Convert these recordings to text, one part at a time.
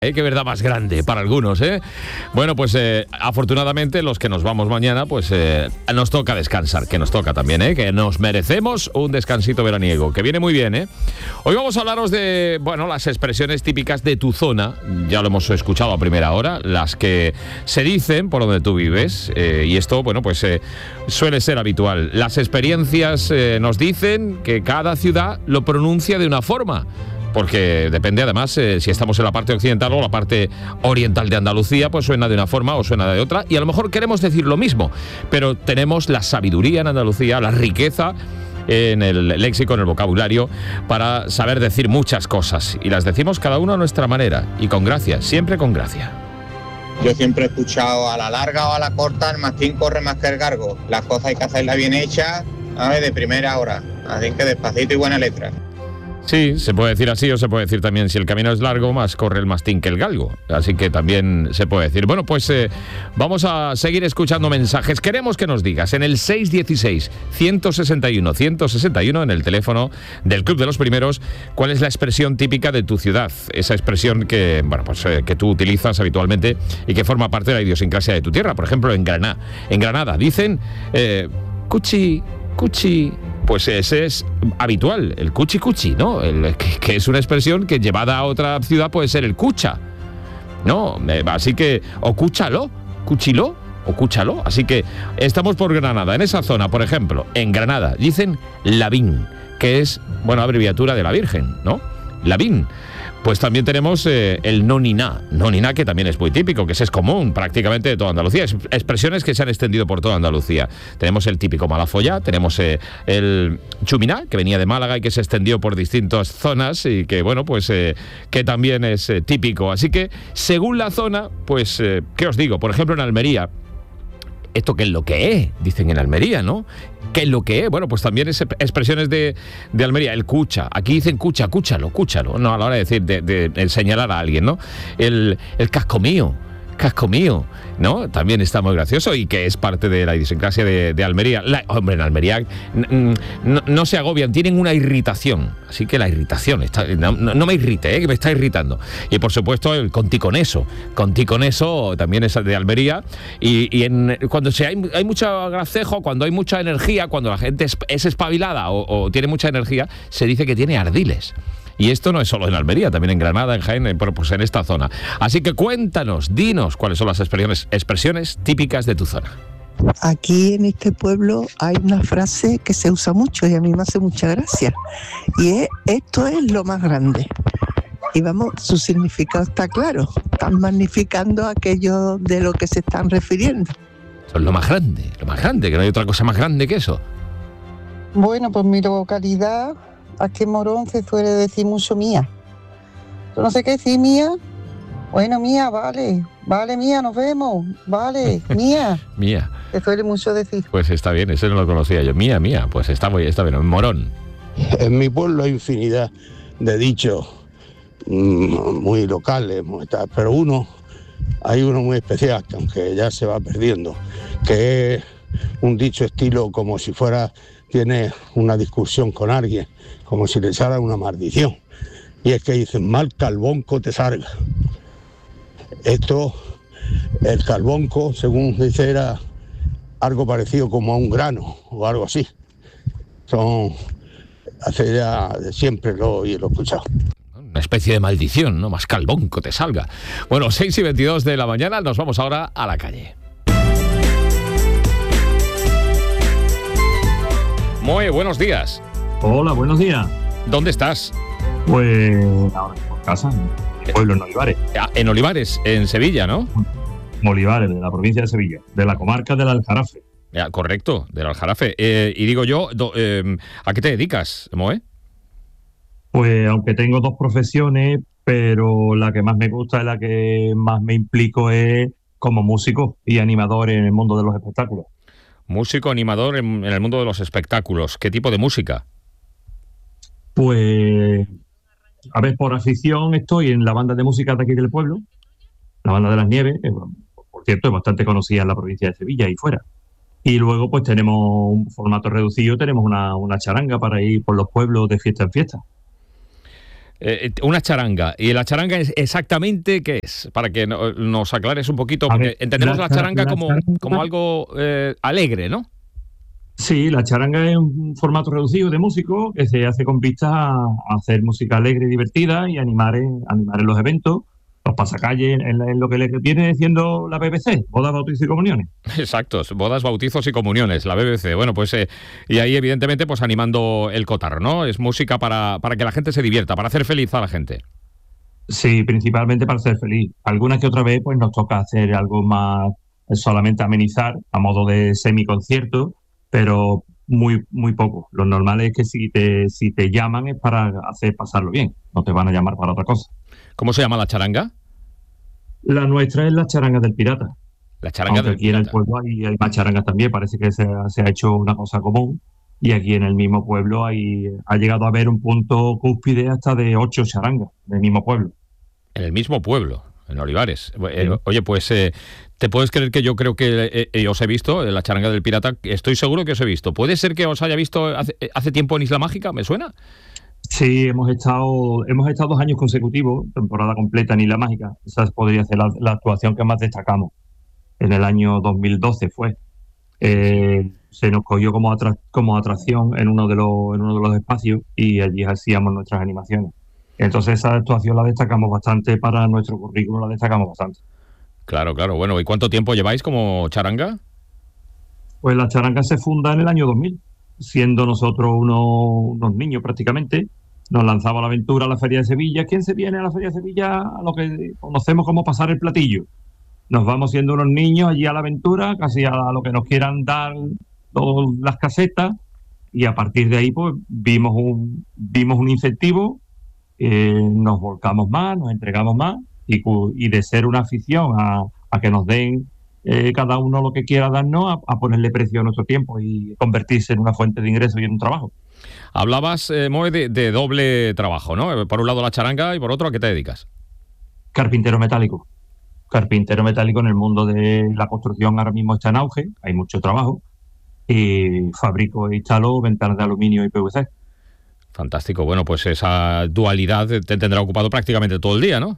Qué verdad más grande para algunos, ¿eh? Bueno, pues afortunadamente los que nos vamos mañana, pues nos toca descansar, que nos toca también, ¿eh? Que nos merecemos un descansito veraniego, que viene muy bien, ¿eh? Hoy vamos a hablaros de, bueno, las expresiones típicas de tu zona, ya lo hemos escuchado a primera hora, las que se dicen por donde tú vives, y esto, bueno, pues suele ser habitual. Las experiencias nos dicen que cada ciudad lo pronuncia de una forma, porque depende además si estamos en la parte occidental o la parte oriental de Andalucía, pues suena de una forma o suena de otra, y a lo mejor queremos decir lo mismo, pero tenemos la sabiduría en Andalucía, la riqueza en el léxico, en el vocabulario, para saber decir muchas cosas, y las decimos cada uno a nuestra manera, y con gracia, siempre con gracia. Yo siempre he escuchado: a la larga o a la corta, el mastín corre más que el gargo. Las cosas hay que hacerlas bien hechas, ¿sabes?, de primera hora, así que despacito y buena letra. Sí, se puede decir así, o se puede decir también: si el camino es largo, más corre el mastín que el galgo. Así que también se puede decir. Bueno, pues vamos a seguir escuchando mensajes. Queremos que nos digas en el 616-161-161, en el teléfono del Club de los Primeros, cuál es la expresión típica de tu ciudad. Esa expresión que, bueno, pues que tú utilizas habitualmente y que forma parte de la idiosincrasia de tu tierra. Por ejemplo, en Granada dicen cuchi, cuchi. Pues ese es habitual, el cuchi cuchi, ¿no? Que es una expresión que llevada a otra ciudad puede ser el cucha, ¿no? Así que, o cúchalo, cuchilo, o cúchalo. Así que estamos por Granada. En esa zona, por ejemplo, en Granada, dicen Lavín, que es, bueno, abreviatura de la Virgen, ¿no? Lavín. Pues también tenemos el noniná, que también es muy típico, que es común prácticamente de toda Andalucía. Expresiones que se han extendido por toda Andalucía. Tenemos el típico malafollá, tenemos el chuminá, que venía de Málaga y que se extendió por distintas zonas y que, bueno, pues que también es típico. Así que, según la zona, pues, ¿qué os digo? Por ejemplo, en Almería, ¿esto qué es lo que es? Dicen en Almería, ¿no? ¿Qué es lo que es? Bueno, pues también es expresiones de Almería. El cucha. Aquí dicen cucha, cúchalo. No, a la hora de decir, de señalar a alguien, ¿no? El casco mío, ¿no? También está muy gracioso y que es parte de la idiosincrasia de Almería. Hombre, en Almería no se agobian, tienen una irritación. Así que la irritación, no me irrite, que me está irritando. Y por supuesto el conticoneso también es de Almería. Y cuando hay mucho gracejo, cuando hay mucha energía, cuando la gente es espabilada o tiene mucha energía, se dice que tiene ardiles. Y esto no es solo en Almería, también en Granada, en Jaén, pues en esta zona. Así que cuéntanos, dinos cuáles son las expresiones típicas de tu zona. Aquí en este pueblo hay una frase que se usa mucho y a mí me hace mucha gracia. Y es: esto es lo más grande. Y vamos, su significado está claro. Están magnificando aquello de lo que se están refiriendo. Eso es lo más grande, que no hay otra cosa más grande que eso. Bueno, pues mi localidad, aquí en Morón, se suele decir mucho mía. Yo no sé qué decir, mía. Bueno, mía, vale, mía, nos vemos, vale, mía. Mía. Se suele mucho decir. Pues está bien, ese no lo conocía yo. Mía, pues está bien, en Morón. En mi pueblo hay infinidad de dichos muy locales, pero hay uno muy especial, que aunque ya se va perdiendo, que es un dicho estilo como si tiene una discusión con alguien, como si le echara una maldición. Y es que dicen: mal calbonco te salga. Esto, el calbonco, según dice, era algo parecido como a un grano o algo así. Hace ya de siempre lo he escuchado. Una especie de maldición, ¿no? Más calbonco te salga. Bueno, 6:22 de la mañana, nos vamos ahora a la calle. Muy buenos días. Hola, buenos días. ¿Dónde estás? Pues ahora por casa, en el pueblo, en Olivares. En Olivares, en Sevilla, ¿no? Olivares, de la provincia de Sevilla, de la comarca del Aljarafe. Correcto, del Aljarafe. Y digo yo, ¿a qué te dedicas, Moe? Pues aunque tengo dos profesiones, pero la que más me gusta y la que más me implico es como músico y animador en el mundo de los espectáculos. Músico, animador en el mundo de los espectáculos. ¿Qué tipo de música? Pues, a ver, por afición estoy en la banda de música de aquí del pueblo, la Banda de las Nieves, por cierto, es bastante conocida en la provincia de Sevilla y fuera. Y luego pues tenemos un formato reducido, tenemos una charanga para ir por los pueblos de fiesta en fiesta. Una charanga. ¿Y la charanga es exactamente qué es? Para que nos aclares un poquito, porque entendemos la charanga como algo alegre, ¿no? Sí, la charanga es un formato reducido de músico que se hace con vistas a hacer música alegre y divertida y animar en los eventos, los pasacalles, en lo que le viene siendo la BBC, bodas, bautizos y comuniones. Exacto, bodas, bautizos y comuniones, la BBC. Bueno, pues y ahí evidentemente pues animando el cotarro, ¿no? Es música para que la gente se divierta, para hacer feliz a la gente. Sí, principalmente para ser feliz. Alguna que otra vez pues nos toca hacer algo más, solamente amenizar a modo de semiconcierto, pero muy muy poco. Lo normal es que si te llaman es para hacer pasarlo bien, no te van a llamar para otra cosa. ¿Cómo se llama la charanga? La nuestra es la charanga del pirata. La charanga Aunque del aquí pirata. en el pueblo hay más charangas también, parece que se ha hecho una cosa común. Y aquí en el mismo pueblo ha llegado a haber un punto cúspide hasta de 8 charangas del mismo pueblo. En el mismo pueblo, en Olivares. Oye, pues ¿te puedes creer que yo creo que os he visto en la charanga del pirata? Estoy seguro que os he visto. ¿Puede ser que os haya visto hace tiempo en Isla Mágica? ¿Me suena? Sí, hemos estado 2 años consecutivos, temporada completa en Isla Mágica. Esa podría ser la actuación que más destacamos. En el año 2012 fue. Se nos cogió como atracción en uno de los espacios y allí hacíamos nuestras animaciones. Entonces esa actuación la destacamos bastante para nuestro currículum, la destacamos bastante. Claro. Bueno, ¿y cuánto tiempo lleváis como charanga? Pues la charanga se funda en el año 2000, siendo nosotros unos niños prácticamente. Nos lanzaba la aventura a la Feria de Sevilla. ¿Quién se viene a la Feria de Sevilla? A lo que conocemos como pasar el platillo. Nos vamos siendo unos niños allí a la aventura, casi a lo que nos quieran dar las casetas, y a partir de ahí pues vimos un incentivo, nos volcamos más, nos entregamos más, y de ser una afición a que nos den cada uno lo que quiera darnos, a ponerle precio a nuestro tiempo y convertirse en una fuente de ingresos y en un trabajo. Hablabas, Moe, de doble trabajo, ¿no? Por un lado la charanga y por otro, ¿a qué te dedicas? Carpintero metálico. Carpintero metálico en el mundo de la construcción ahora mismo está en auge, hay mucho trabajo, y fabrico e instalo ventanas de aluminio y PVC. Fantástico. Bueno, pues esa dualidad te tendrá ocupado prácticamente todo el día, ¿no?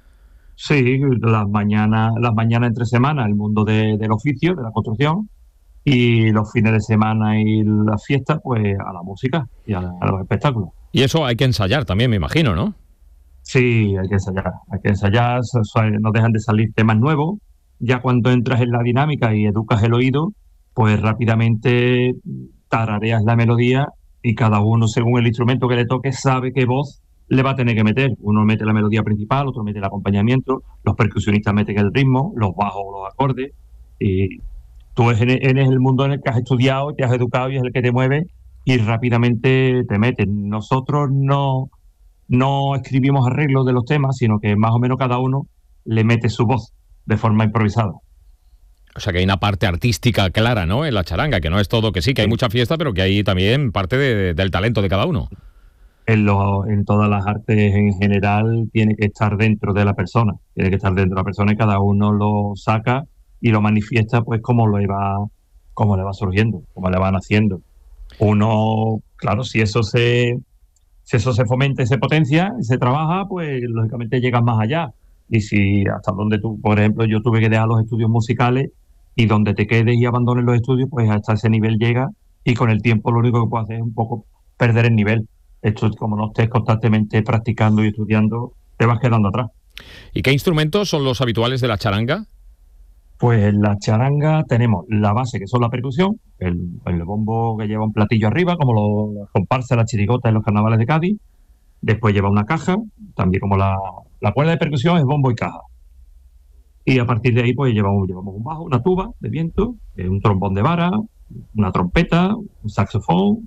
Sí, las mañanas entre semana el mundo del oficio, de la construcción, y los fines de semana y las fiestas, pues a la música y a los espectáculos. Y eso hay que ensayar también, me imagino, ¿no? Sí, hay que ensayar, no dejan de salir temas nuevos. Ya cuando entras en la dinámica y educas el oído, pues rápidamente tarareas la melodía y cada uno, según el instrumento que le toque, sabe qué voz le va a tener que meter. Uno mete la melodía principal, otro mete el acompañamiento, los percusionistas meten el ritmo, los bajos o los acordes, y tú eres el mundo en el que has estudiado, te has educado y es el que te mueve y rápidamente te metes. Nosotros no escribimos arreglos de los temas, sino que más o menos cada uno le mete su voz de forma improvisada. O sea que hay una parte artística clara, ¿no?, en la charanga, que no es todo, que sí, que hay mucha fiesta, pero que hay también parte del talento de cada uno. En todas las artes en general tiene que estar dentro de la persona, y cada uno lo saca y lo manifiesta pues como le va surgiendo, como le van haciendo. Uno, claro, si eso se fomenta y se potencia y se trabaja, pues lógicamente llegas más allá. Y si hasta donde tú, por ejemplo, yo tuve que dejar los estudios musicales, y donde te quedes y abandones los estudios, pues hasta ese nivel llega, y con el tiempo lo único que puedes hacer es un poco perder el nivel. Esto, como no estés constantemente practicando y estudiando, te vas quedando atrás. ¿Y qué instrumentos son los habituales de la charanga? Pues en la charanga tenemos la base, que son la percusión, el bombo que lleva un platillo arriba, como las comparsas, las chirigotas en los carnavales de Cádiz. Después lleva una caja, también como la cuerda de percusión es bombo y caja. Y a partir de ahí pues llevamos un bajo, una tuba de viento, un trombón de vara, una trompeta, un saxofón,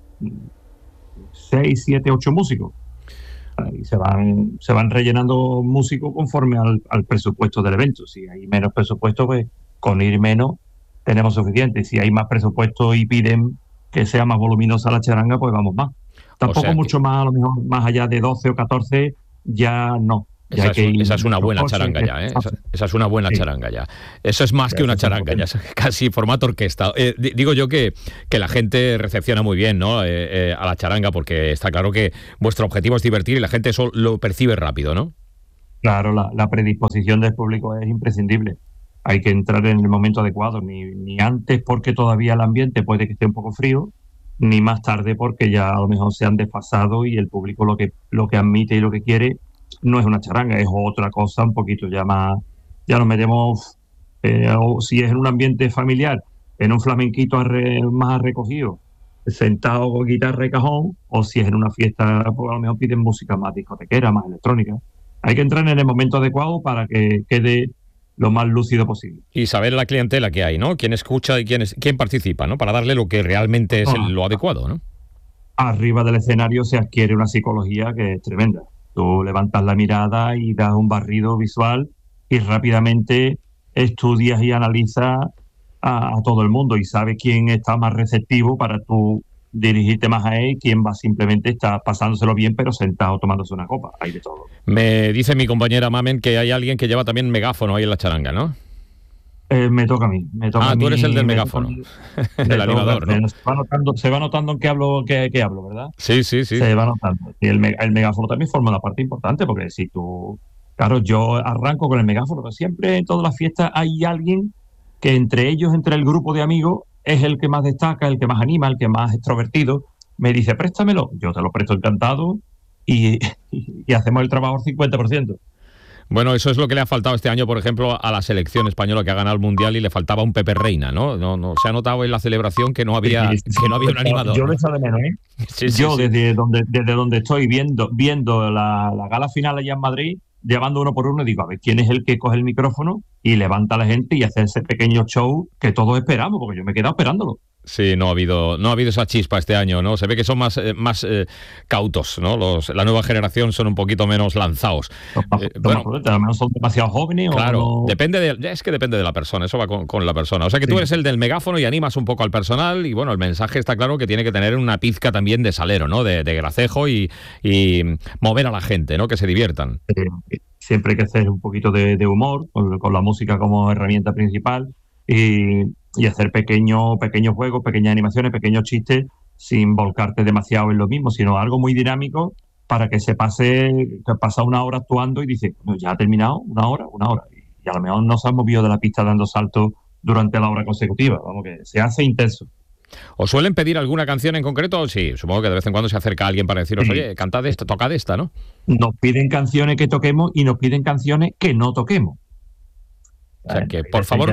6, 7, 8 músicos. Y se van rellenando músicos conforme al presupuesto del evento. Si hay menos presupuesto, pues con ir menos tenemos suficiente. Si hay más presupuesto y piden que sea más voluminosa la charanga, pues vamos más. Tampoco mucho más, a lo mejor más allá de 12 o 14 ya no. Esa es una buena charanga ya, ¿eh? Esa es una buena charanga ya. Eso es más que una charanga, ya es casi formato orquesta. Digo yo que la gente recepciona muy bien, ¿no? A la charanga, porque está claro que vuestro objetivo es divertir y la gente eso lo percibe rápido, ¿no? Claro, la predisposición del público es imprescindible. Hay que entrar en el momento adecuado, ni antes porque todavía el ambiente puede que esté un poco frío, ni más tarde porque ya a lo mejor se han desfasado y el público lo que admite y lo que quiere no es una charanga, es otra cosa un poquito ya más. Ya nos metemos, o si es en un ambiente familiar, en un flamenquito más recogido, sentado con guitarra y cajón, o si es en una fiesta, pues a lo mejor piden música más discotequera, más electrónica. Hay que entrar en el momento adecuado para que quede lo más lúcido posible. Y saber la clientela que hay, ¿no? Quién escucha y quién participa, ¿no? Para darle lo que realmente es lo adecuado, ¿no? Arriba del escenario se adquiere una psicología que es tremenda. Tú levantas la mirada y das un barrido visual y rápidamente estudias y analizas a todo el mundo y sabes quién está más receptivo para tú dirigirte más a él, quién va simplemente está pasándoselo bien pero sentado tomándose una copa. Hay de todo. Me dice mi compañera Mamen que hay alguien que lleva también megáfono ahí en la charanga, ¿no? Me toca a mí. Tú eres el del megáfono, del animador, ¿no? Se va notando en qué hablo, ¿verdad? Sí. Se va notando. Y el megáfono también forma una parte importante, porque si tú... Claro, yo arranco con el megáfono, pero siempre en todas las fiestas hay alguien que entre el grupo de amigos, es el que más destaca, el que más anima, el que más extrovertido. Me dice, préstamelo. Yo te lo presto encantado y hacemos el trabajo al 50%. Bueno, eso es lo que le ha faltado este año, por ejemplo, a la selección española que ha ganado el Mundial y le faltaba un Pepe Reina, ¿no? No se ha notado en la celebración que no había un animador. Yo lo echo de menos, ¿eh? Desde donde estoy viendo la gala final allá en Madrid, llevando uno por uno, digo, a ver, ¿quién es el que coge el micrófono y levanta a la gente y hace ese pequeño show que todos esperamos? Porque yo me he quedado esperándolo. Sí, no ha habido esa chispa este año, ¿no? Se ve que son más cautos, ¿no? La nueva generación son un poquito menos lanzados. A lo mejor son demasiado jóvenes. Claro, o no... depende de la persona, eso va con la persona. O sea que tú eres el del megáfono y animas un poco al personal y bueno, el mensaje está claro que tiene que tener una pizca también de salero, ¿no? De gracejo y mover a la gente, ¿no? Que se diviertan. Siempre hay que hacer un poquito de humor con la música como herramienta principal y hacer pequeños juegos, pequeñas animaciones, pequeños chistes, sin volcarte demasiado en lo mismo, sino algo muy dinámico para que pasa una hora actuando y dice, no, ya ha terminado, una hora, y a lo mejor no se han movido de la pista dando saltos durante la hora consecutiva, vamos, que se hace intenso. ¿Os suelen pedir alguna canción en concreto? Sí, supongo que de vez en cuando se acerca alguien para deciros, oye, cantad esta, tocad esta, ¿no? Nos piden canciones que toquemos y nos piden canciones que no toquemos. O sea que, por favor,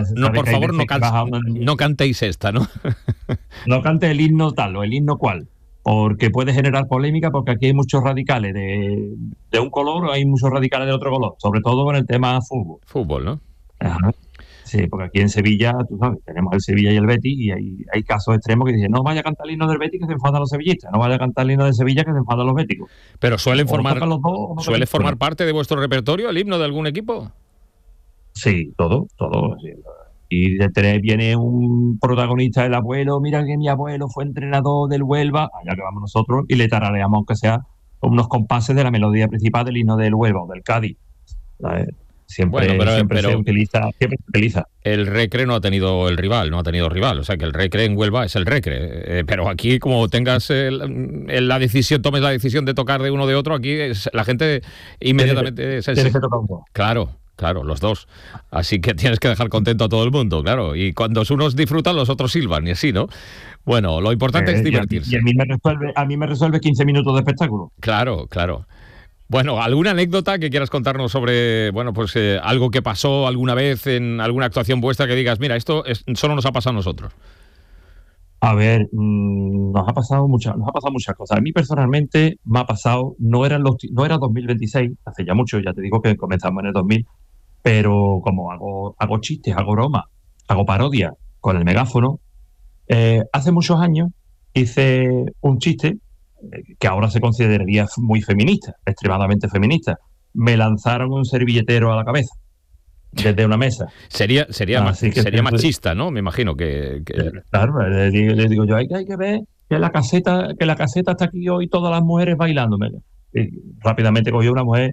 no cantéis esta, ¿no? No cantes el himno tal o el himno cual, porque puede generar polémica, porque aquí hay muchos radicales de un color o hay muchos radicales de otro color, sobre todo con el tema fútbol. Fútbol, ¿no? Ajá. Sí, porque aquí en Sevilla, tú sabes, tenemos el Sevilla y el Betis y hay casos extremos que dicen, no vaya a cantar el himno del Betis que se enfadan los sevillistas, no vaya a cantar el himno de Sevilla que se enfadan los béticos. Pero ¿suele formar parte de vuestro repertorio el himno de algún equipo? Sí, todo. Sí. Y detrás viene un protagonista, el abuelo, mira que mi abuelo fue entrenador del Huelva, allá que vamos nosotros, y le tarareamos, aunque sea unos compases de la melodía principal del himno del Huelva o del Cádiz. Siempre se utiliza. El Recre no ha tenido rival, o sea que el Recre en Huelva es el Recre, pero aquí como tengas tomes la decisión de tocar de uno o de otro, aquí la gente inmediatamente Claro, los dos. Así que tienes que dejar contento a todo el mundo, claro. Y cuando unos disfrutan, los otros silban y así, ¿no? Bueno, lo importante es divertirse. Y a mí me resuelve 15 minutos de espectáculo. Claro. Bueno, ¿alguna anécdota que quieras contarnos sobre, algo que pasó alguna vez en alguna actuación vuestra que digas, mira, esto solo nos ha pasado a nosotros? A ver, nos ha pasado muchas cosas. A mí personalmente me ha pasado, no era 2026, hace ya mucho, ya te digo que comenzamos en el 2000, pero como hago chistes, hago bromas, hago parodias con el megáfono, hace muchos años hice un chiste que ahora se consideraría muy feminista, extremadamente feminista. Me lanzaron un servilletero a la cabeza desde una mesa. Sería machista, ¿no? Me imagino que... Claro, le digo yo, hay que ver que la caseta está aquí hoy, todas las mujeres bailando. Rápidamente cogió una mujer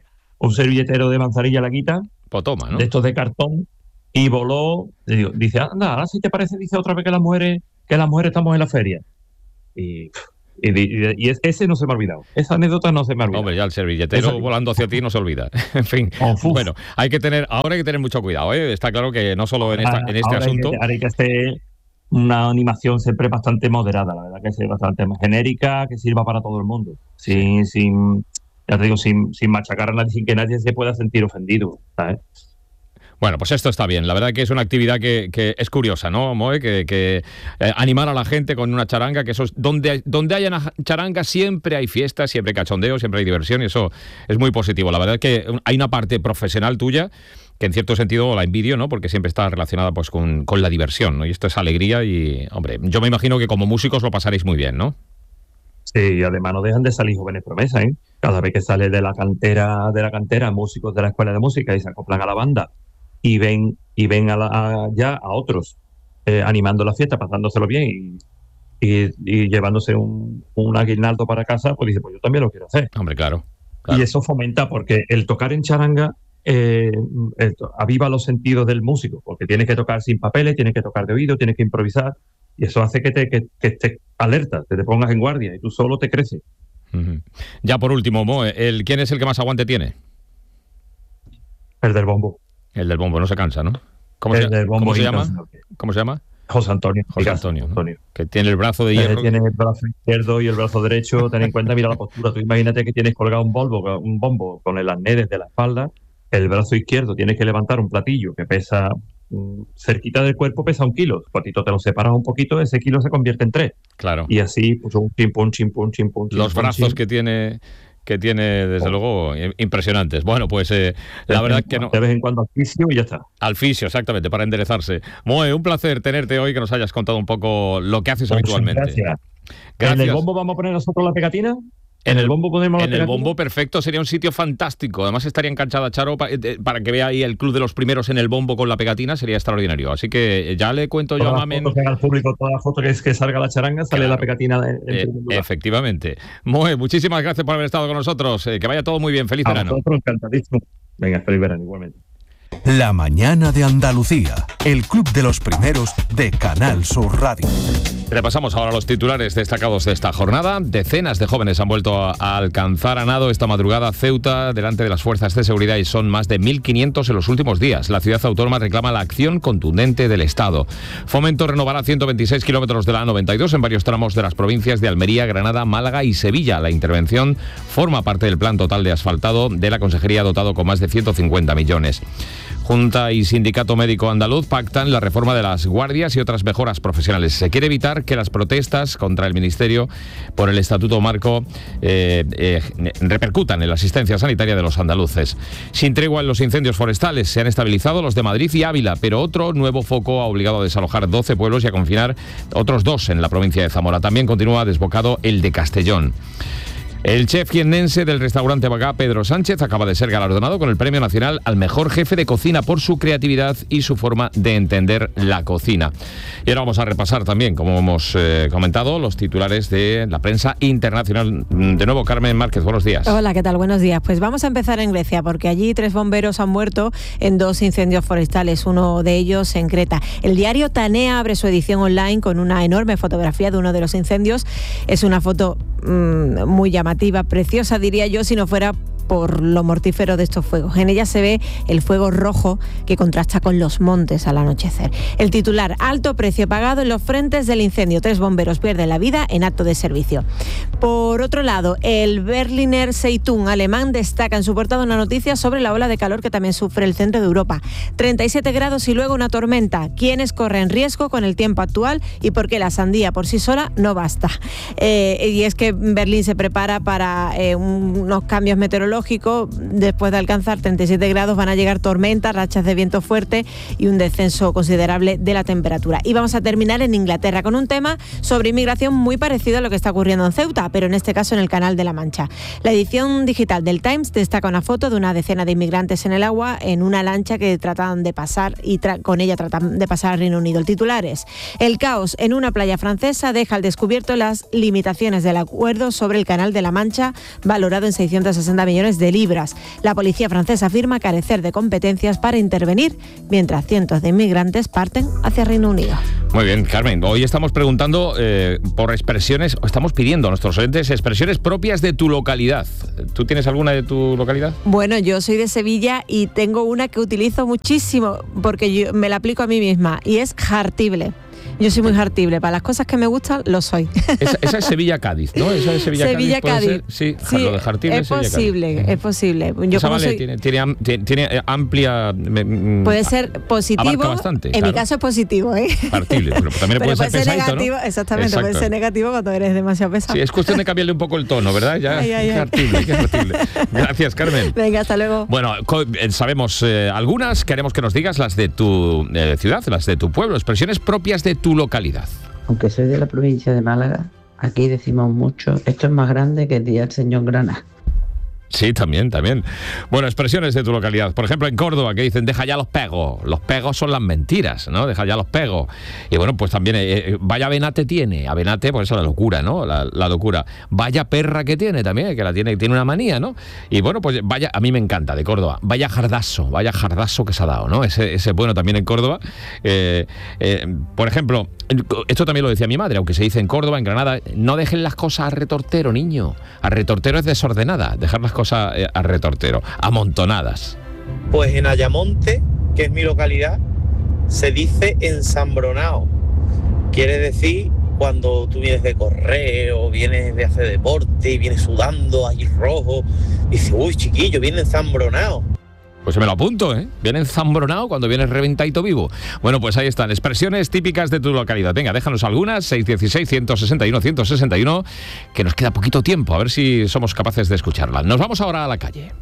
un servilletero de manzanilla la quita, Pues toma, ¿no? de estos de cartón, y voló. Dice, anda, ahora sí te parece, dice otra vez que las mujeres estamos en la feria. Y ese no se me ha olvidado. Esa anécdota no se me ha olvidado. Hombre, ya el servilletero volando hacia ti no se olvida. En fin, bueno, ahora hay que tener mucho cuidado, ¿eh? Está claro que no solo en este asunto. Hay que hacer una animación siempre bastante moderada, la verdad, que sea bastante más genérica, que sirva para todo el mundo. Sin machacar a nadie, sin que nadie se pueda sentir ofendido, ¿sabes? Bueno, pues esto está bien. La verdad que es una actividad que es curiosa, ¿no, Moe? Que animar a la gente con una charanga, que eso es donde haya una charanga siempre hay fiestas, siempre hay cachondeo, siempre hay diversión, y eso es muy positivo. La verdad es que hay una parte profesional tuya que en cierto sentido la envidio, ¿no? Porque siempre está relacionada pues con la diversión, ¿no? Y esto es alegría y, hombre, yo me imagino que como músicos lo pasaréis muy bien, ¿no? Sí, y además no dejan de salir jóvenes promesas, ¿eh? Cada vez que sale de la cantera músicos de la escuela de música y se acoplan a la banda y ven ya a otros animando la fiesta, pasándoselo bien y llevándose un aguinaldo para casa, pues dice, pues yo también lo quiero hacer. Hombre, claro. Y eso fomenta, porque el tocar en charanga aviva los sentidos del músico, porque tienes que tocar sin papeles, tienes que tocar de oído, tienes que improvisar, y eso hace que estés alerta, te pongas en guardia y tú solo te creces. Uh-huh. Ya por último, Moe, ¿quién es el que más aguante tiene? El del bombo. El del bombo, no se cansa, ¿no? ¿Cómo se llama? ¿Cómo se llama? José Antonio. José Antonio, ¿no? Que tiene el brazo de hierro. Tiene el brazo izquierdo y el brazo derecho. Ten en cuenta, mira la postura. Tú imagínate que tienes colgado un bombo con el arnés desde la espalda. El brazo izquierdo tienes que levantar un platillo que pesa cerquita del cuerpo, pesa 1 kilo. Cuando te lo separas un poquito, ese kilo se convierte en 3. Claro. Y así, pues un chimpón. Los brazos que tiene, desde luego, impresionantes. Bueno, pues la verdad que no. De vez en cuando al fisio y ya está. Al fisio, exactamente, para enderezarse. Moe, un placer tenerte hoy, que nos hayas contado un poco lo que haces habitualmente. Gracias. Gracias. ¿En el bombo vamos a poner nosotros la pegatina? ¿En el bombo podemos la pegatina? En el bombo, perfecto, sería un sitio fantástico. Además estaría enganchada Charo para que vea ahí el club de los primeros en el bombo con la pegatina, sería extraordinario. Así que ya le cuento yo a Mamen. Al público, toda la foto que salga la charanga, sale la pegatina. Efectivamente. Moe, muchísimas gracias por haber estado con nosotros. Que vaya todo muy bien. Feliz verano. A nosotros encantadísimo. Venga, feliz verano igualmente. La mañana de Andalucía, el club de los primeros de Canal Sur Radio. Repasamos ahora los titulares destacados de esta jornada. Decenas de jóvenes han vuelto a alcanzar a nado esta madrugada Ceuta delante de las fuerzas de seguridad y son más de 1.500 en los últimos días. La ciudad autónoma reclama la acción contundente del Estado. Fomento renovará 126 kilómetros de la A92 en varios tramos de las provincias de Almería, Granada, Málaga y Sevilla. La intervención forma parte del plan total de asfaltado de la Consejería, dotado con más de 150 millones. Junta y Sindicato Médico Andaluz pactan la reforma de las guardias y otras mejoras profesionales. Se quiere evitar que las protestas contra el Ministerio por el Estatuto Marco repercutan en la asistencia sanitaria de los andaluces. Sin tregua en los incendios forestales, se han estabilizado los de Madrid y Ávila, pero otro nuevo foco ha obligado a desalojar 12 pueblos y a confinar otros 2 en la provincia de Zamora. También continúa desbocado el de Castellón. El chef jiennense del restaurante Bagá, Pedro Sánchez, acaba de ser galardonado con el Premio Nacional al Mejor Jefe de Cocina por su creatividad y su forma de entender la cocina. Y ahora vamos a repasar también, como hemos comentado, los titulares de la prensa internacional. De nuevo, Carmen Márquez, buenos días. Hola, ¿qué tal? Buenos días. Pues vamos a empezar en Grecia, porque allí 3 bomberos han muerto en 2 incendios forestales, uno de ellos en Creta. El diario Tanea abre su edición online con una enorme fotografía de uno de los incendios. Es una foto muy llamativa, preciosa diría yo, si no fuera por lo mortífero de estos fuegos. En ella se ve el fuego rojo que contrasta con los montes al anochecer. El titular: alto precio pagado en los frentes del incendio. 3 bomberos pierden la vida en acto de servicio. Por otro lado, el Berliner Zeitung alemán destaca en su portada una noticia sobre la ola de calor que también sufre el centro de Europa. 37 grados y luego una tormenta. ¿Quiénes corren riesgo con el tiempo actual y por qué la sandía por sí sola no basta? Y es que Berlín se prepara para unos cambios meteorológicos. Después de alcanzar 37 grados van a llegar tormentas, rachas de viento fuerte y un descenso considerable de la temperatura. Y vamos a terminar en Inglaterra con un tema sobre inmigración muy parecido a lo que está ocurriendo en Ceuta, pero en este caso en el Canal de la Mancha. La edición digital del Times destaca una foto de una decena de inmigrantes en el agua en una lancha que tratan de pasar y con ella tratan de pasar al Reino Unido. El titular es: el caos en una playa francesa deja al descubierto las limitaciones del acuerdo sobre el Canal de la Mancha, valorado en 660 millones millones de libras. La policía francesa afirma carecer de competencias para intervenir, mientras cientos de inmigrantes parten hacia Reino Unido. Muy bien, Carmen. Hoy estamos preguntando por expresiones, o estamos pidiendo a nuestros oyentes expresiones propias de tu localidad. ¿Tú tienes alguna de tu localidad? Bueno, yo soy de Sevilla y tengo una que utilizo muchísimo porque yo me la aplico a mí misma y es jartible. Yo soy muy jartible. Para las cosas que me gustan, lo soy. Esa es Sevilla-Cádiz, ¿no? Esa es Sevilla-Cádiz. Sí, lo de jartible es posible, es posible. Yo esa vale, tiene amplia... puede ser positivo. Abarca bastante, en mi caso es positivo, ¿eh? Jartible, pero también puede ser pesadito, negativo, ¿no? Exactamente, exacto. Puede ser negativo cuando eres demasiado pesado. Sí, es cuestión de cambiarle un poco el tono, ¿verdad? Ya, jartible. Gracias, Carmen. Venga, hasta luego. Bueno, sabemos algunas, queremos que nos digas las de tu ciudad, las de tu pueblo, expresiones propias de tu localidad. Aunque soy de la provincia de Málaga, aquí decimos mucho, esto es más grande que el día del señor Grana. Sí, también. Bueno, expresiones de tu localidad. Por ejemplo, en Córdoba, que dicen, deja ya los pegos. Los pegos son las mentiras, ¿no? Deja ya los pegos. Y bueno, pues también, vaya avenate tiene. Avenate, pues eso, la locura, ¿no? La locura. Vaya perra que tiene también, que tiene una manía, ¿no? Y bueno, pues vaya, a mí me encanta, de Córdoba. Vaya jardazo que se ha dado, ¿no? Ese bueno también en Córdoba. Por ejemplo, esto también lo decía mi madre, aunque se dice en Córdoba, en Granada, no dejen las cosas a retortero, niño. A retortero es desordenada, dejar las cosas a retortero, amontonadas. Pues en Ayamonte, que es mi localidad, se dice ensambronao. Quiere decir cuando tú vienes de correr o vienes de hacer deporte y vienes sudando ahí rojo, y dices, uy, chiquillo, viene ensambronao. Pues me lo apunto, ¿eh? Viene enzambronado cuando vienes reventadito vivo. Bueno, pues ahí están, expresiones típicas de tu localidad. Venga, déjanos algunas, 616-161-161, que nos queda poquito tiempo, a ver si somos capaces de escucharlas. Nos vamos ahora a la calle.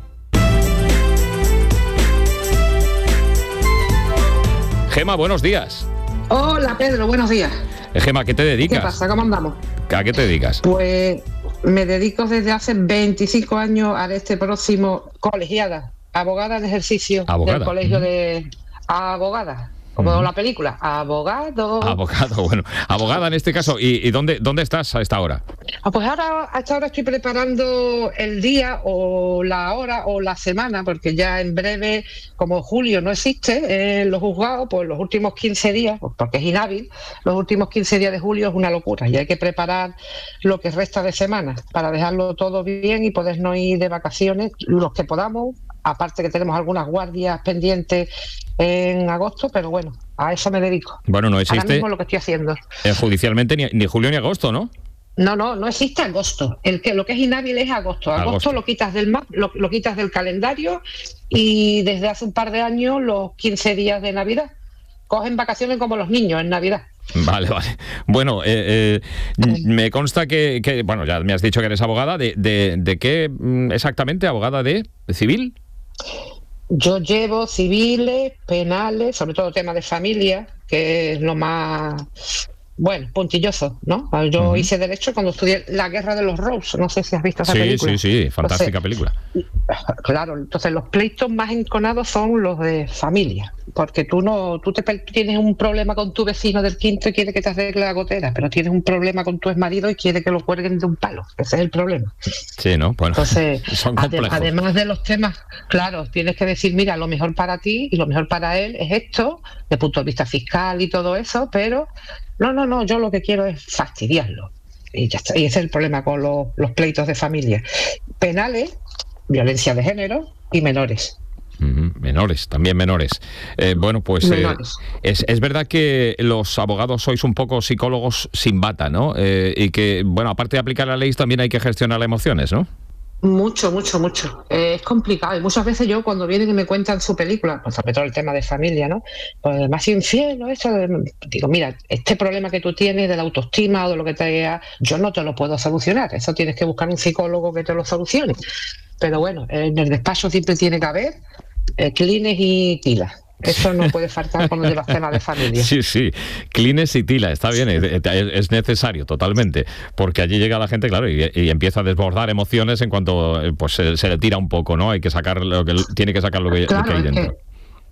Gema, buenos días. Hola, Pedro, buenos días. Gema, ¿a qué te dedicas? ¿Qué pasa? ¿Cómo andamos? ¿A qué te dedicas? Pues me dedico desde hace 25 años a este próximo colegiada. Abogada en ejercicio del colegio de abogada, como la película, abogado, bueno, abogada en este caso. ¿Y dónde estás a esta hora? Pues a esta hora estoy preparando el día o la hora o la semana, porque ya en breve, como julio no existe en los juzgados, pues los últimos 15 días, porque es inhábil, los últimos 15 días de julio es una locura y hay que preparar lo que resta de semana para dejarlo todo bien y podernos ir de vacaciones los que podamos. Aparte que tenemos algunas guardias pendientes en agosto, pero bueno, a eso me dedico. Bueno, no existe ahora mismo lo que estoy haciendo. Judicialmente ni julio ni agosto, ¿no? No existe agosto. Lo que es inhábil es agosto. Agosto lo quitas del lo quitas del calendario y desde hace un par de años los 15 días de Navidad. Cogen vacaciones como los niños en Navidad. Vale. Bueno, me consta que, bueno, ya me has dicho que eres abogada. ¿De qué exactamente? ¿Abogada de civil? Yo llevo civiles, penales, sobre todo temas de familia, que es lo más, puntilloso, ¿no? Yo hice Derecho cuando estudié La Guerra de los Roses, no sé si has visto esa película. Sí, fantástica película. Claro, entonces los pleitos más enconados son los de familia, porque tú tienes un problema con tu vecino del quinto y quiere que te arregle la gotera, pero tienes un problema con tu exmarido y quiere que lo cuelguen de un palo. Ese es el problema. Sí, ¿no? Bueno, entonces, son complejos. Además de los temas, claro, tienes que decir, mira, lo mejor para ti y lo mejor para él es esto, de punto de vista fiscal y todo eso, pero no, yo lo que quiero es fastidiarlo. Y ya está. Y ese es el problema con los pleitos de familia. Penales, violencia de género y menores. También menores. Bueno, pues es verdad que los abogados sois un poco psicólogos sin bata, ¿no? Y que, bueno, aparte de aplicar la ley, también hay que gestionar las emociones, ¿no? Mucho. Es complicado. Y muchas veces yo, cuando vienen y me cuentan su película, pues sobre todo el tema de familia, ¿no? Pues más infiel, ¿no? Digo, mira, este problema que tú tienes de la autoestima o de lo que te yo no te lo puedo solucionar. Eso tienes que buscar un psicólogo que te lo solucione. Pero bueno, en el despacho siempre tiene que haber clines y tilas. Eso no puede faltar cuando llevas temas de familia. Sí, clines y tila, está bien, es necesario totalmente, porque allí llega la gente, claro, y empieza a desbordar emociones en cuanto pues se le tira un poco, ¿no? Hay que sacar tiene que sacar lo que hay dentro. Es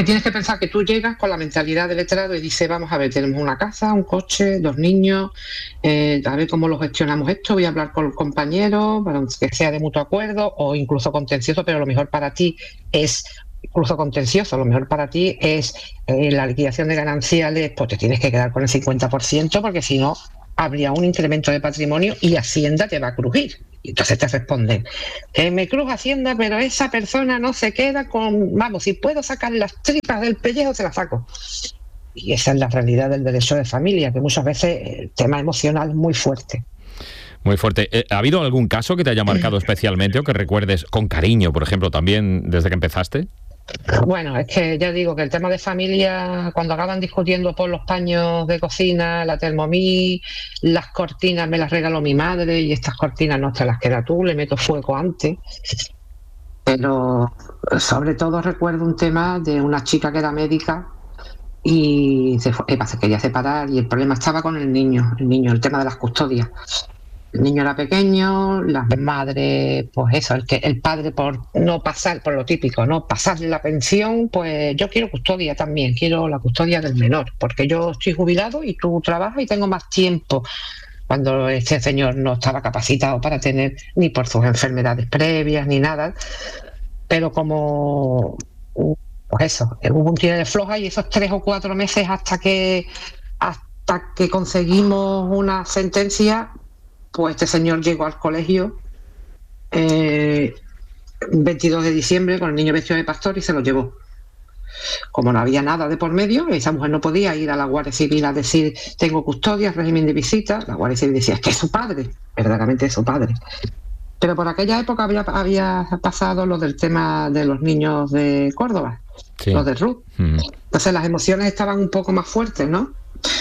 que tienes que pensar que tú llegas con la mentalidad del letrado y dices, vamos a ver, tenemos una casa, un coche, 2 niños, a ver cómo lo gestionamos esto, voy a hablar con el compañero, para que sea de mutuo acuerdo o incluso contencioso, pero lo mejor para ti es, incluso contencioso, lo mejor para ti es la liquidación de gananciales, pues te tienes que quedar con el 50%, porque si no, habría un incremento de patrimonio y Hacienda te va a crujir. Y entonces te responden, que me cruja Hacienda, pero esa persona no se queda con, vamos, si puedo sacar las tripas del pellejo, se las saco. Y esa es la realidad del derecho de familia, que muchas veces el tema emocional es muy fuerte. Muy fuerte. ¿Ha habido algún caso que te haya marcado especialmente o que recuerdes con cariño, por ejemplo, también desde que empezaste? Bueno, es que ya digo que el tema de familia, cuando acaban discutiendo por los paños de cocina, la Thermomix, las cortinas me las regaló mi madre y estas cortinas no te las queda tú, le meto fuego antes. Pero sobre todo recuerdo un tema de una chica que era médica y se quería separar y el problema estaba con el niño, el tema de las custodias. El niño era pequeño, la madre, pues eso, el padre por no pasar, por lo típico, no pasarle la pensión, pues yo quiero custodia también, quiero la custodia del menor, porque yo estoy jubilado y tú trabajas y tengo más tiempo. Cuando este señor no estaba capacitado para tener, ni por sus enfermedades previas, ni nada, pero como, pues eso, hubo un tiro de floja y esos 3 o 4 meses hasta que conseguimos una sentencia, pues este señor llegó al colegio 22 de diciembre con el niño vestido de pastor y se lo llevó. Como no había nada de por medio, esa mujer no podía ir a la Guardia Civil a decir tengo custodia, régimen de visita. La Guardia Civil decía es que es su padre, verdaderamente es su padre. Pero por aquella época había pasado lo del tema de los niños de Córdoba, sí, los de Ruth. Entonces las emociones estaban un poco más fuertes, ¿no?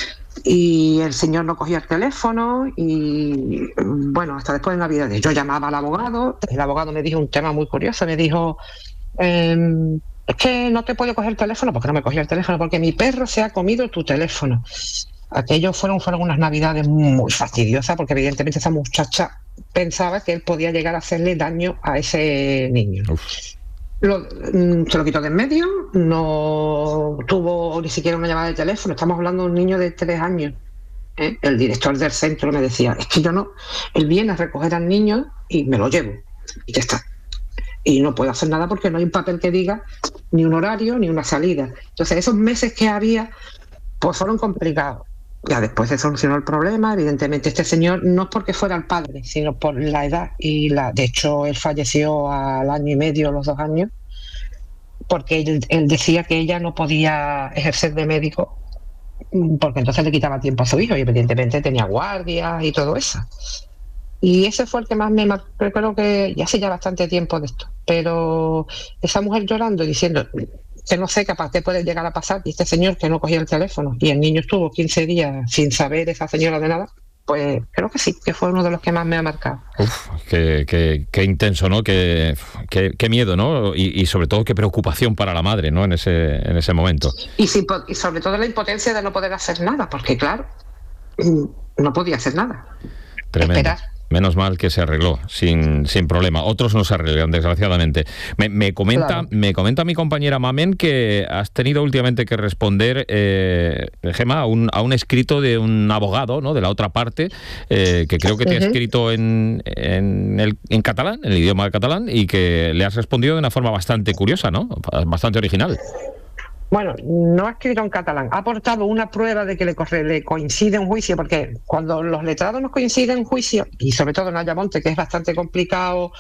Y el señor no cogía el teléfono y bueno, hasta después de Navidad yo llamaba al abogado, el abogado me dijo un tema muy curioso, me dijo es que no te puedo coger el teléfono. ¿Por qué no me cogía el teléfono? Porque mi perro se ha comido tu teléfono. Aquello fueron unas Navidades muy fastidiosas porque evidentemente esa muchacha pensaba que él podía llegar a hacerle daño a ese niño. Se lo quitó de en medio, no tuvo ni siquiera una llamada de teléfono. Estamos hablando de un niño de 3 años. El director del centro me decía, es que yo no, él viene a recoger al niño y me lo llevo y ya está. Y no puedo hacer nada porque no hay un papel que diga ni un horario ni una salida. Entonces esos meses que había pues fueron complicados. Ya después se solucionó el problema. Evidentemente este señor no es porque fuera el padre, sino por la edad de hecho él falleció al año y medio, los 2 años, porque él decía que ella no podía ejercer de médico porque entonces le quitaba tiempo a su hijo y evidentemente tenía guardias y todo eso. Y ese fue el que más me marcó. Creo que ya hace ya bastante tiempo de esto, pero esa mujer llorando y diciendo que no sé, capaz te puede llegar a pasar, y este señor que no cogía el teléfono y el niño estuvo 15 días sin saber esa señora de nada, pues creo que sí, que fue uno de los que más me ha marcado. Uf, qué intenso, ¿no? Qué miedo, ¿no? Y sobre todo qué preocupación para la madre, ¿no? En ese momento. Y sobre todo la impotencia de no poder hacer nada, porque claro, no podía hacer nada. Tremendo. Esperar. Menos mal que se arregló sin problema. Otros no se arreglan, desgraciadamente. Me comenta mi compañera Mamen que has tenido últimamente que responder, Gemma, a un escrito de un abogado, ¿no? De la otra parte, que creo que te ha escrito en catalán, en el idioma catalán, y que le has respondido de una forma bastante curiosa, ¿no? Bastante original. Bueno, no ha escrito en catalán, ha aportado una prueba de que le coincide un juicio, porque cuando los letrados nos coinciden en juicio, y sobre todo en Ayamonte, que es bastante complicado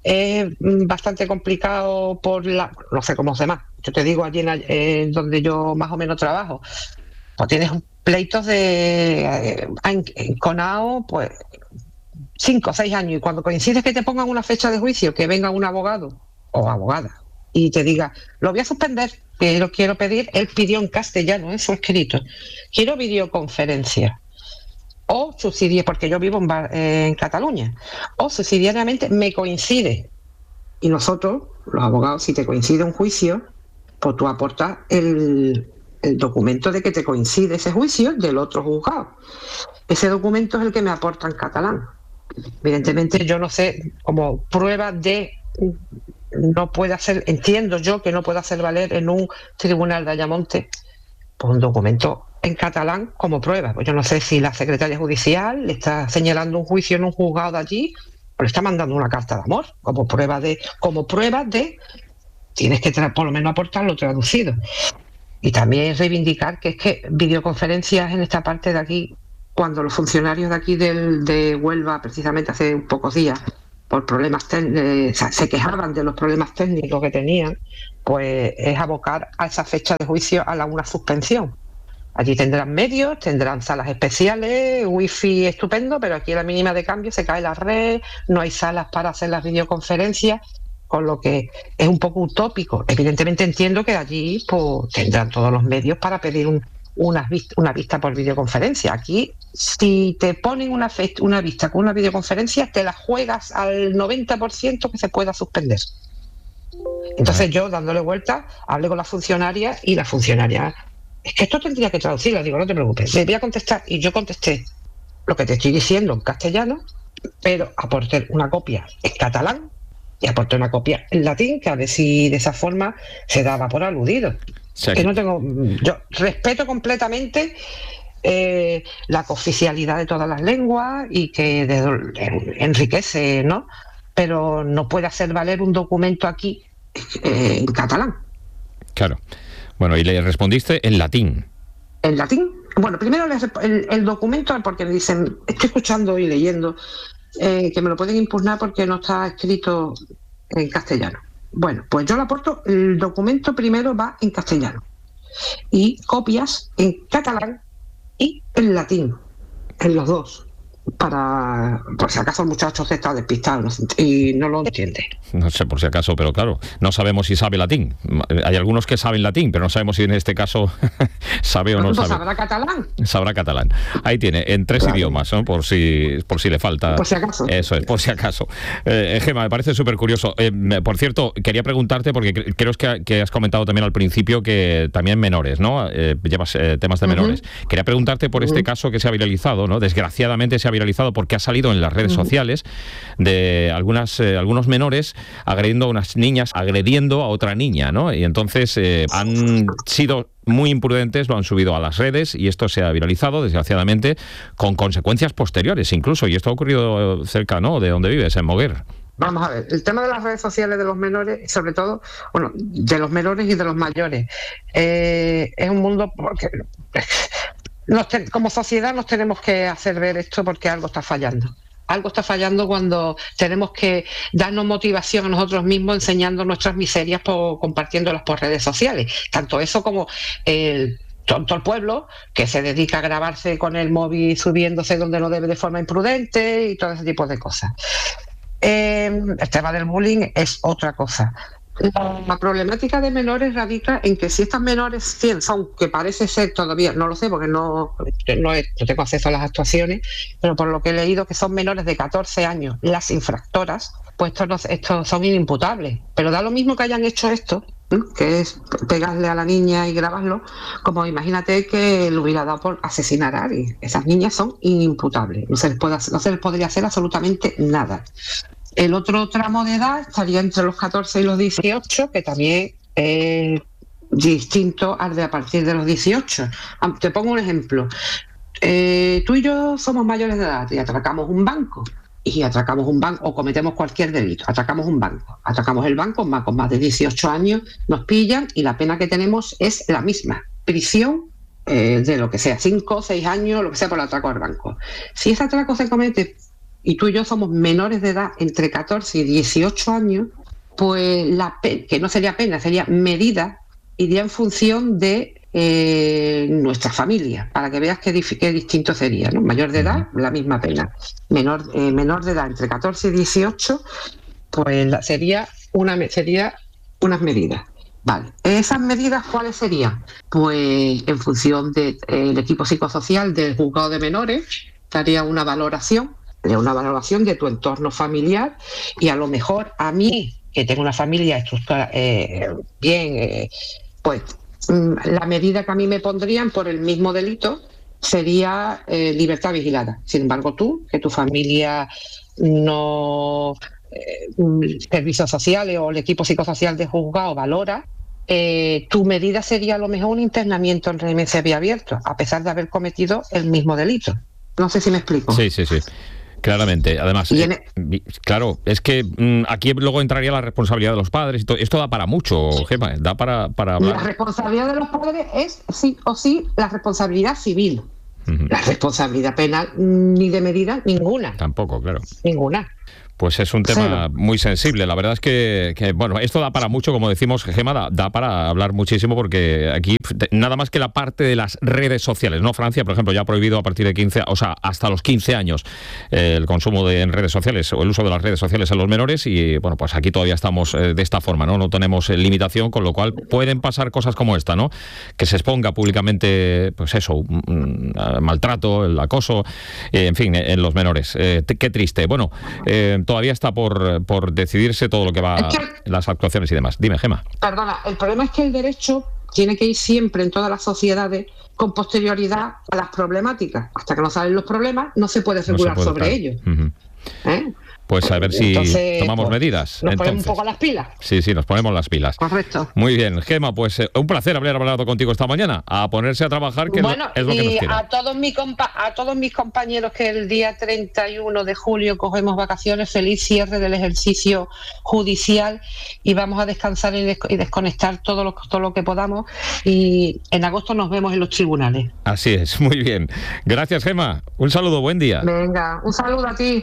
por no sé cómo los demás. Yo te digo, allí en donde yo más o menos trabajo, pues tienes pleitos de enconado, pues 5 o 6 años, y cuando coincides que te pongan una fecha de juicio, que venga un abogado o abogada y te diga, lo voy a suspender, pero quiero pedir, él pidió en castellano en su escrito, quiero videoconferencia o subsidiar, porque yo vivo en Cataluña, o subsidiariamente me coincide. Y nosotros, los abogados, si te coincide un juicio, pues tú aportas el documento de que te coincide ese juicio del otro juzgado. Ese documento es el que me aporta en catalán. Evidentemente yo no sé, como prueba de no puede hacer, entiendo yo que no puede hacer valer en un tribunal de Ayamonte pues un documento en catalán como prueba. Pues yo no sé si la secretaria judicial le está señalando un juicio en un juzgado de allí o le está mandando una carta de amor como prueba de tienes que por lo menos aportarlo traducido. Y también reivindicar que es que videoconferencias en esta parte de aquí, cuando los funcionarios de aquí de Huelva, precisamente hace pocos días, por problemas se quejaban de los problemas técnicos que tenían, pues es abocar a esa fecha de juicio a una suspensión. Allí tendrán medios, tendrán salas especiales, wifi estupendo, pero aquí a la mínima de cambio se cae la red, no hay salas para hacer las videoconferencias, con lo que es un poco utópico. Evidentemente entiendo que allí pues, tendrán todos los medios para pedir una vista por videoconferencia. Aquí, si te ponen una vista con una videoconferencia, te la juegas al 90% que se pueda suspender. Entonces yo, dándole vuelta, hablé con la funcionaria y la funcionaria, es que esto tendría que traducirlo. Digo, no te preocupes, le voy a contestar. Y yo contesté lo que te estoy diciendo en castellano, pero aporté una copia en catalán y aporté una copia en latín, que a ver si de esa forma se daba por aludido. Sí. Que no tengo, yo respeto completamente la cooficialidad de todas las lenguas y que enriquece, ¿no? Pero no puede hacer valer un documento aquí en catalán. Claro. Bueno, y le respondiste en latín. ¿En latín? Bueno, primero el documento, porque me dicen, estoy escuchando y leyendo, que me lo pueden impugnar porque no está escrito en castellano. Bueno, pues yo le aporto, el documento primero va en castellano y copias en catalán y en latín, en los dos, para, por si acaso el muchacho se está despistado y no lo entiende. No sé por si acaso, pero claro, no sabemos si sabe latín. Hay algunos que saben latín, pero no sabemos si en este caso sabe o no sabe. ¿Sabrá catalán? Sabrá catalán. Ahí tiene, en 3 idiomas, ¿no? Por si le falta. Por si acaso. Eso es, por si acaso. Gemma, me parece súper curioso. Por cierto, quería preguntarte, porque creo que has comentado también al principio que también menores, ¿no? Llevas temas de menores. Quería preguntarte por este caso que se ha viralizado, ¿no? Desgraciadamente se ha viralizado porque ha salido en las redes sociales de algunos menores agrediendo a unas niñas, agrediendo a otra niña, ¿no? Y entonces han sido muy imprudentes, lo han subido a las redes y esto se ha viralizado, desgraciadamente, con consecuencias posteriores incluso. Y esto ha ocurrido cerca, ¿no?, de donde vives, en Moguer. Vamos a ver, el tema de las redes sociales de los menores, sobre todo, bueno, de los menores y de los mayores, es un mundo porque como sociedad nos tenemos que hacer ver esto porque algo está fallando. Algo está fallando cuando tenemos que darnos motivación a nosotros mismos enseñando nuestras miserias, compartiéndolas por redes sociales. Tanto eso como todo el pueblo que se dedica a grabarse con el móvil subiéndose donde no debe de forma imprudente y todo ese tipo de cosas. El tema del bullying es otra cosa. La problemática de menores radica en que si estas menores son, que parece ser todavía, no lo sé porque no tengo acceso a las actuaciones, pero por lo que he leído que son menores de 14 años las infractoras, pues estos son inimputables. Pero da lo mismo que hayan hecho esto, ¿no?, que es pegarle a la niña y grabarlo, como imagínate que le hubiera dado por asesinar a alguien. Esas niñas son inimputables, no se les podría hacer absolutamente nada. El otro tramo de edad estaría entre los 14 y los 18, que también es distinto al de a partir de los 18. Te pongo un ejemplo. Tú y yo somos mayores de edad y atracamos un banco. O cometemos cualquier delito. Atracamos un banco. Atracamos el banco con más de 18 años, nos pillan y la pena que tenemos es la misma. Prisión de lo que sea, 5 o 6 años, lo que sea por el atraco al banco. Si ese atraco se comete y tú y yo somos menores de edad entre 14 y 18 años, pues que no sería pena, sería medida, iría en función de nuestra familia, para que veas qué distinto sería, ¿no? Mayor de edad, la misma pena. Menor de edad entre 14 y 18, pues sería unas medidas. Vale. ¿Esas medidas cuáles serían? Pues en función del equipo psicosocial del juzgado de menores, daría una valoración de tu entorno familiar y a lo mejor a mí, que tengo una familia estructurada bien, pues la medida que a mí me pondrían por el mismo delito sería libertad vigilada. Sin embargo, tú, que tu familia no servicios sociales o el equipo psicosocial de juzgado valora, tu medida sería a lo mejor un internamiento en régimen semiabierto, a pesar de haber cometido el mismo delito. No sé si me explico. Sí. Claramente. Además, claro, es que aquí luego entraría la responsabilidad de los padres. Esto da para mucho, Gemma, da para hablar. La responsabilidad de los padres es sí o sí la responsabilidad civil. La responsabilidad penal ni de medida ninguna. Tampoco, claro. Ninguna. Pues es un tema muy sensible. La verdad es que bueno, esto da para mucho, como decimos, Gemma, da para hablar muchísimo, porque aquí nada más que la parte de las redes sociales, ¿no? Francia, por ejemplo, ya ha prohibido a partir de 15, o sea, hasta los 15 años el consumo en redes sociales o el uso de las redes sociales en los menores, y bueno, pues aquí todavía estamos de esta forma, ¿no? No tenemos limitación, con lo cual pueden pasar cosas como esta, ¿no? Que se exponga públicamente, pues eso, maltrato, el acoso, en fin, en los menores. Qué triste. Bueno, todavía está por decidirse todo lo que va, las actuaciones y demás. Dime, Gemma. Perdona, el problema es que el derecho tiene que ir siempre en todas las sociedades con posterioridad a las problemáticas. Hasta que no salen los problemas, no se puede regular sobre ellos. Pues a ver si tomamos medidas. Nos ponemos un poco las pilas. Sí, nos ponemos las pilas. Correcto. Muy bien, Gemma, pues un placer haber hablado contigo esta mañana. A ponerse a trabajar, que es lo que nos queda. A todos mis compañeros que el día 31 de julio cogemos vacaciones, feliz cierre del ejercicio judicial, y vamos a descansar y desconectar todo lo que podamos, y en agosto nos vemos en los tribunales. Así es, muy bien. Gracias, Gemma. Un saludo, buen día. Venga, un saludo a ti.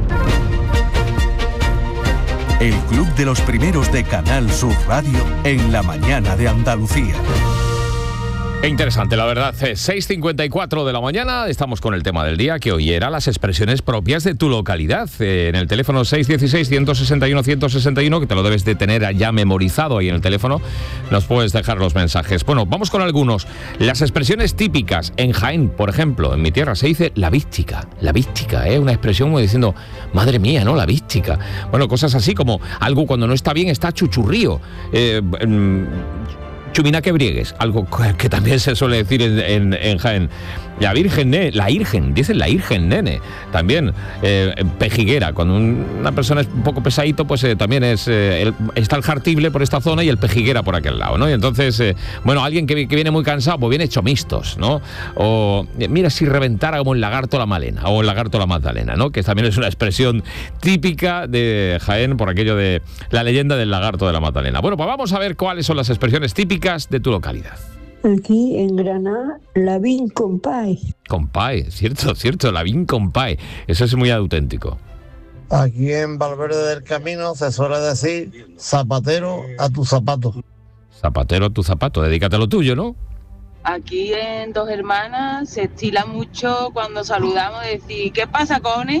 El Club de los Primeros de Canal Sur Radio en la mañana de Andalucía. Interesante, la verdad. 6:54 de la mañana, estamos con el tema del día, que hoy era las expresiones propias de tu localidad. En el teléfono 616-161-161, que te lo debes de tener ya memorizado ahí en el teléfono, nos puedes dejar los mensajes. Bueno, vamos con algunos. Las expresiones típicas en Jaén, por ejemplo, en mi tierra se dice la vística. La vística, una expresión como diciendo, madre mía, ¿no? La vística. Bueno, cosas así como algo cuando no está bien está chuchurrío. Chumina que briegues, algo que también se suele decir en Jaén. La Virgen, dicen la Virgen, nene. También pejiguera, cuando una persona es un poco pesadito, pues también está el jartible por esta zona y el pejiguera por aquel lado, ¿no? Y entonces, alguien que viene muy cansado, pues viene hecho mistos, ¿no? O mira si reventara como el lagarto la Malena, o el lagarto la Magdalena, ¿no? Que también es una expresión típica de Jaén por aquello de la leyenda del lagarto de la Magdalena. Bueno, pues vamos a ver cuáles son las expresiones típicas de tu localidad. Aquí en Granada, la vin compay. Compay, cierto, la vin compay. Eso es muy auténtico. Aquí en Valverde del Camino se suele decir zapatero a tu zapato. Zapatero a tu zapato, dedícate a lo tuyo, ¿no? Aquí en Dos Hermanas se estila mucho cuando saludamos decir, ¿qué pasa, cojones?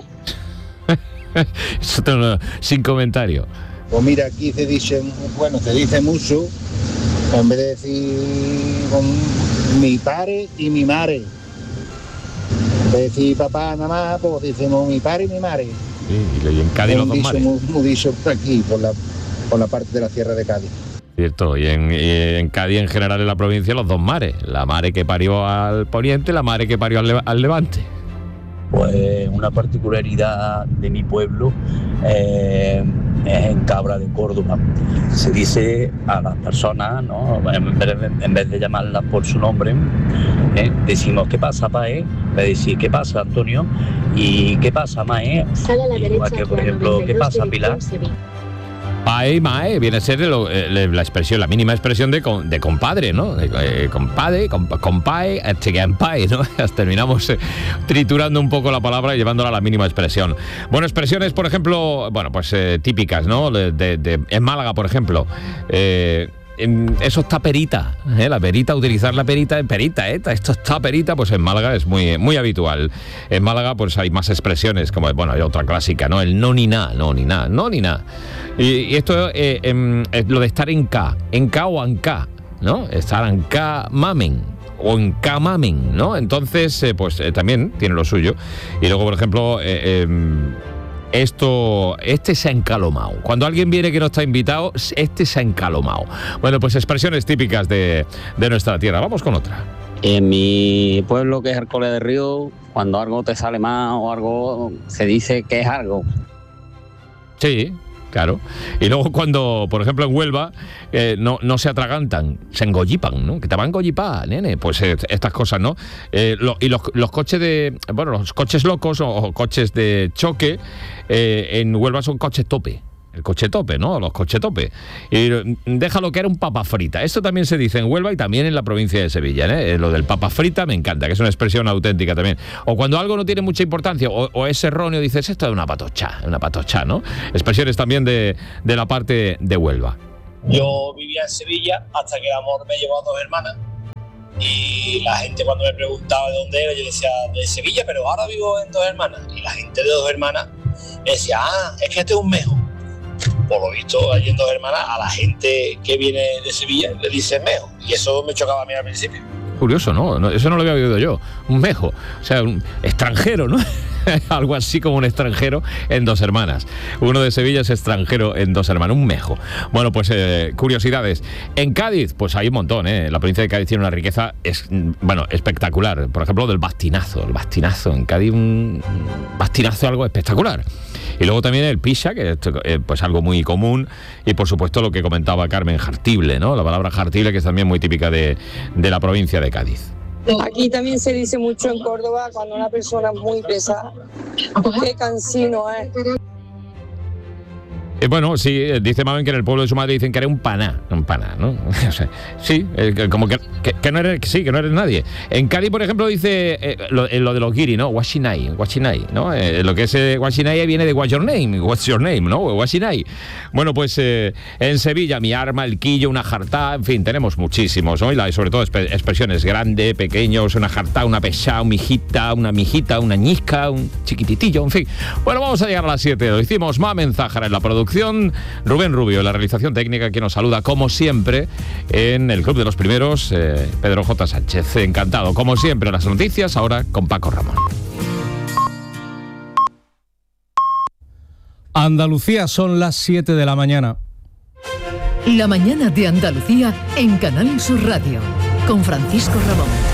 Eso sin comentario. Pues mira, aquí se dice mucho, en vez de decir con mi padre y mi madre. En vez de decir papá, mamá, pues decimos mi padre y mi madre. Sí, y en Cádiz los dos mares. Muy dicho por aquí, por la parte de la Sierra de Cádiz. Cierto, y en Cádiz en general en la provincia los dos mares. La mare que parió al poniente, la mare que parió al levante. Pues una particularidad de mi pueblo es en Cabra de Córdoba. Se dice a las personas, ¿no? En vez de llamarlas por su nombre, decimos ¿qué pasa, Pae? Le decís ¿qué pasa, Antonio? ¿Y qué pasa, Mae? Igual que, por ejemplo, ¿qué pasa, Pilar? Pae y mae viene a ser la expresión, la mínima expresión de compadre, ¿no? Compadre, compae, chequeanpae, ¿no? Terminamos triturando un poco la palabra y llevándola a la mínima expresión. Bueno, expresiones, por ejemplo, típicas, ¿no? En Málaga, por ejemplo, eso está perita, la perita, utilizar la perita, esto está perita, pues en Málaga es muy, muy habitual. En Málaga pues hay más expresiones, como hay otra clásica, ¿no? El no ni na. Y esto lo de estar en K o en K, ¿no? Estar en K mamen o en K mamen, ¿no? Entonces, también tiene lo suyo. Y luego, por ejemplo, este se ha encalomado. Cuando alguien viene que no está invitado, este se ha encalomado. Bueno, pues expresiones típicas de nuestra tierra. Vamos con otra. En mi pueblo, que es Arcoles de Río, cuando algo te sale mal o algo, se dice que es algo. Sí, claro. Y luego cuando, por ejemplo, en Huelva, no se atragantan, se engollipan, ¿no? Que te van a engollipar, nene. Pues estas cosas, ¿no? Y los coches los coches locos o coches de choque, en Huelva son coches tope. El coche tope, ¿no? Los coches tope. Y déjalo que era un papa frita. Esto también se dice en Huelva y también en la provincia de Sevilla, ¿eh? Lo del papa frita me encanta, que es una expresión auténtica también. O cuando algo no tiene mucha importancia o es erróneo, dices, esto es una patocha, ¿no? Expresiones también de la parte de Huelva. Yo vivía en Sevilla hasta que el amor me llevó a Dos Hermanas. Y la gente cuando me preguntaba de dónde era, yo decía, de Sevilla, pero ahora vivo en Dos Hermanas. Y la gente de Dos Hermanas me decía, es que este es un mejo. Por lo visto, allí en Dos Hermanas, a la gente que viene de Sevilla le dicen mejo. Y eso me chocaba a mí al principio. Curioso, ¿no? Eso no lo había oído yo. Un mejo. O sea, un extranjero, ¿no? Algo así como un extranjero en Dos Hermanas. Uno de Sevilla es extranjero en Dos Hermanas, un mejo. Bueno, pues curiosidades. En Cádiz, pues hay un montón, ¿eh? La provincia de Cádiz tiene una riqueza espectacular. Por ejemplo, del bastinazo. El bastinazo. En Cádiz un bastinazo, algo espectacular. Y luego también el pixa, que es pues algo muy común. Y por supuesto lo que comentaba Carmen, jartible, ¿no? La palabra jartible, que es también muy típica de la provincia de Cádiz. Aquí también se dice mucho en Córdoba cuando una persona es muy pesada. Qué cansino es. Bueno, sí, dice Mamen que en el pueblo de su madre dicen que era un paná, ¿no? O sea, sí, como que no eres nadie. En Cádiz, por ejemplo, dice lo de los guiri, ¿no? Washinai, ¿no? Lo que es Washinai viene de what's your name, ¿no? Washinai. Bueno, pues en Sevilla, mi arma, el quillo, una jartá, en fin, tenemos muchísimos, ¿no? Y sobre todo expresiones grande, pequeños, una jartá, una pesá, una mijita, una ñisca, un chiquititillo, en fin. Bueno, vamos a llegar a las 7. Lo hicimos Mamen Zájara en la producción. Rubén Rubio, la realización técnica, que nos saluda como siempre en el Club de los Primeros, Pedro J. Sánchez. Encantado, como siempre, las noticias ahora con Paco Ramón. Andalucía, son las 7 de la mañana. La mañana de Andalucía en Canal Sur Radio, con Francisco Ramón.